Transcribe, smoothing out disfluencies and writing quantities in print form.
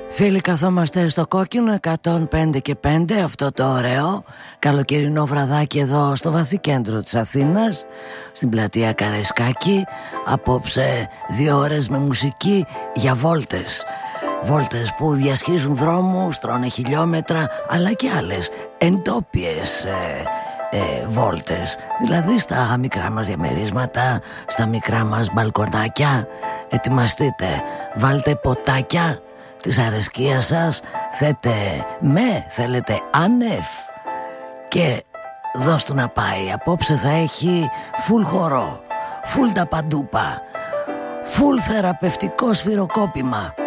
Φίλοι, καθόμαστε στο κόκκινο 105 και 5, αυτό το ωραίο καλοκαιρινό βραδάκι εδώ στο βαθύ κέντρο της Αθήνας, στην πλατεία Καραϊσκάκη. Απόψε 2 ώρες με μουσική για βόλτες. Βόλτες που διασχίζουν δρόμους, τρώνε χιλιόμετρα, αλλά και άλλες εντόπιες βόλτες. Δηλαδή στα μικρά μας διαμερίσματα, στα μικρά μας μπαλκονάκια. Ετοιμαστείτε, βάλτε ποτάκια της αρεσκίας σας, θέλετε άνευ και δώσ' του να πάει. Απόψε θα έχει φουλ χορό, φουλ τα παντούπα, φουλ θεραπευτικό σφυροκόπημα.